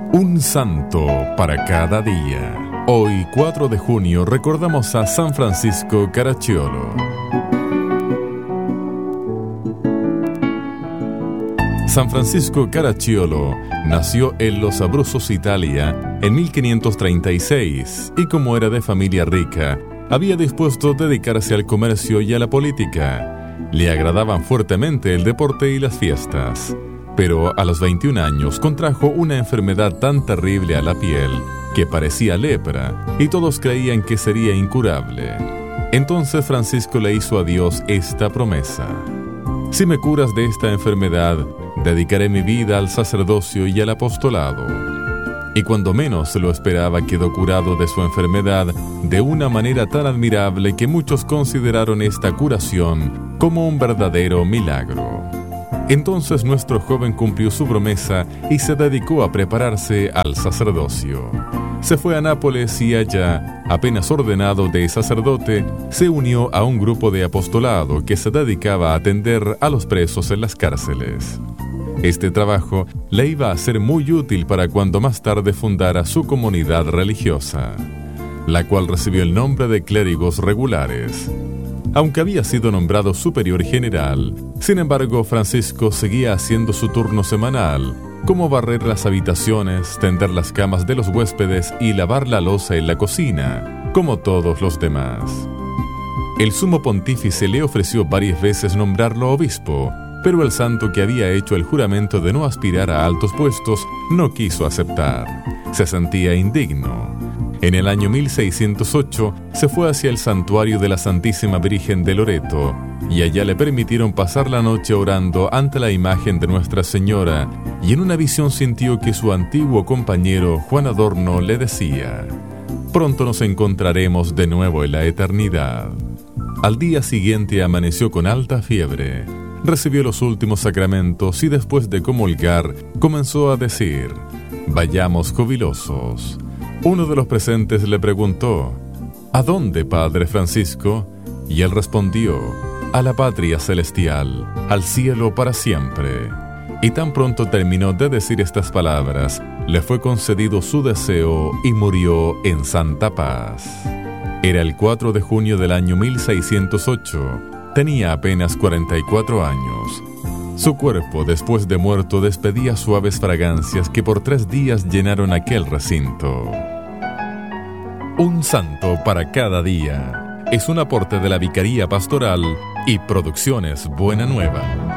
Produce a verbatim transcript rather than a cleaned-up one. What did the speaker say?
Un santo para cada día. Hoy, cuatro de junio, recordamos a San Francisco Caracciolo. San Francisco Caracciolo nació en Los Abruzos, Italia, en mil quinientos treinta y seis, y como era de familia rica, había dispuesto dedicarse al comercio y a la política. Le agradaban fuertemente el deporte y las fiestas. Pero a los veintiún años contrajo una enfermedad tan terrible a la piel que parecía lepra y todos creían que sería incurable. Entonces Francisco le hizo a Dios esta promesa: si me curas de esta enfermedad, dedicaré mi vida al sacerdocio y al apostolado. Y cuando menos lo esperaba, quedó curado de su enfermedad de una manera tan admirable que muchos consideraron esta curación como un verdadero milagro. Entonces nuestro joven cumplió su promesa y se dedicó a prepararse al sacerdocio. Se fue a Nápoles y allá, apenas ordenado de sacerdote, se unió a un grupo de apostolado que se dedicaba a atender a los presos en las cárceles. Este trabajo le iba a ser muy útil para cuando más tarde fundara su comunidad religiosa, la cual recibió el nombre de clérigos regulares. Aunque había sido nombrado superior general, sin embargo, Francisco seguía haciendo su turno semanal, como barrer las habitaciones, tender las camas de los huéspedes y lavar la loza en la cocina, como todos los demás. El sumo pontífice le ofreció varias veces nombrarlo obispo, pero el santo, que había hecho el juramento de no aspirar a altos puestos, no quiso aceptar. Se sentía indigno. En el año mil seiscientos ocho se fue hacia el santuario de la Santísima Virgen de Loreto y allá le permitieron pasar la noche orando ante la imagen de Nuestra Señora, y en una visión sintió que su antiguo compañero Juan Adorno le decía: pronto nos encontraremos de nuevo en la eternidad. Al día siguiente amaneció con alta fiebre, recibió los últimos sacramentos y después de comulgar comenzó a decir: vayamos jubilosos. Uno de los presentes le preguntó: ¿a dónde, Padre Francisco? Y él respondió: a la patria celestial, al cielo para siempre. Y tan pronto terminó de decir estas palabras, le fue concedido su deseo y murió en santa paz. Era el cuatro de junio del año mil seiscientos ocho. Tenía apenas cuarenta y cuatro años. Su cuerpo, después de muerto, despedía suaves fragancias que por tres días llenaron aquel recinto. Un santo para cada día es un aporte de la Vicaría Pastoral y Producciones Buena Nueva.